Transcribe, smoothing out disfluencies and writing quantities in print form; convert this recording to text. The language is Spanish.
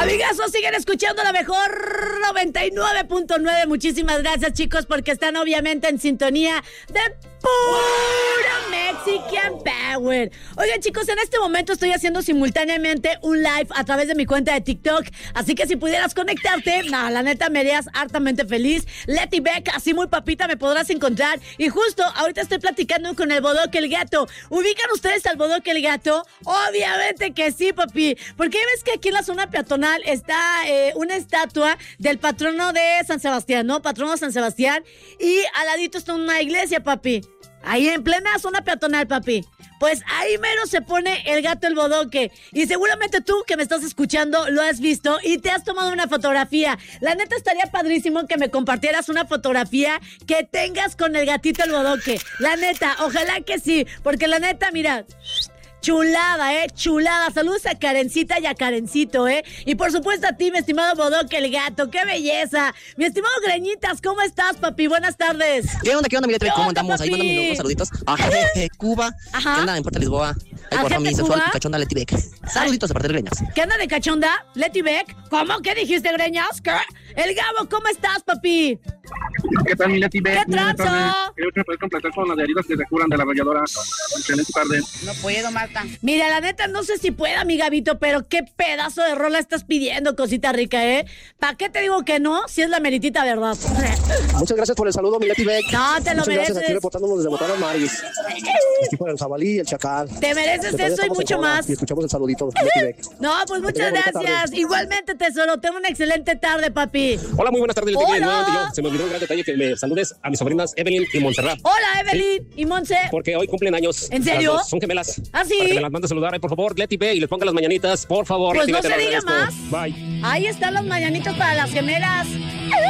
Amigazos, siguen escuchando la mejor 99.9. Muchísimas gracias, chicos, porque están obviamente en sintonía de puro Mexican Power. Oigan, chicos, en este momento estoy haciendo simultáneamente un live a través de mi cuenta de TikTok, así que si pudieras conectarte, la neta me harías hartamente feliz. Leti Beck, así muy papita, me podrás encontrar. Y justo ahorita estoy platicando con el Bodoque el Gato. ¿Ubican ustedes al Bodoque el Gato? Obviamente que sí, papi, porque ya ves que aquí en la zona peatonal está una estatua del patrono de San Sebastián, ¿no? Patrono San Sebastián, y al ladito está una iglesia, papi. Ahí en plena zona peatonal, papi. Pues ahí mero se pone el Gato el Bodoque. Y seguramente tú que me estás escuchando lo has visto y te has tomado una fotografía. La neta estaría padrísimo que me compartieras una fotografía que tengas con el gatito el Bodoque. La neta, ojalá que sí. Porque la neta, mira... Chulada, chulada. Saludos a Karencita y a Karencito, Y por supuesto a ti, mi estimado Bodoque el Gato. ¡Qué belleza! Mi estimado Greñitas, ¿cómo estás, papi? Buenas tardes. ¿Qué onda, mi Leti? ¿Cómo andamos? Papi? Ahí mandando unos saluditos. Cuba. Ajá. ¿Qué anda en Puerto Lisboa? Ahí por mi sexual y cachonda Leti Beck. Saluditos de parte de Greñas. ¿Qué anda de cachonda? ¿Leti Beck? ¿Cómo? ¿Qué dijiste, Greñas? ¿Qué? El Gabo, ¿cómo estás, papi? ¿Qué tal, mi Leti Beck? ¿Qué tranza? Creo que me puedes completar con las de heridas que se curan de la arrolladora. Excelente tarde. No puedo, Marta. Mira, la neta, no sé si pueda, mi Gabito, pero qué pedazo de rola estás pidiendo, cosita rica, ¿Para qué te digo que no? Si es la meritita verdad. Muchas gracias por el saludo, mi Leti Beck. No, te lo Muchas mereces. gracias, aquí reportándonos desde Botanas Maris. Aquí por el jabalí y el chacal. Te mereces eso y mucho más. Y escuchamos el saludito, Leti Beck. No, pues muchas gracias. Igualmente, tesoro. Tengo una excelente tarde, papi. Hola, muy buenas tardes, Leti Beck. Hola. Nuevamente se me olvidó un gran detalle que me saludes a mis sobrinas Evelyn y Montserrat. Hola, Evelyn y Monse. Porque hoy cumplen años. ¿En serio? Las dos son gemelas. ¿Ah, sí? Para que me las mande a saludar, por favor, Leti Beck, y les ponga las mañanitas, por favor. Pues Leti no Beck, te se lo diga agradezco. más. Bye. Ahí están los mañanitos para las gemelas.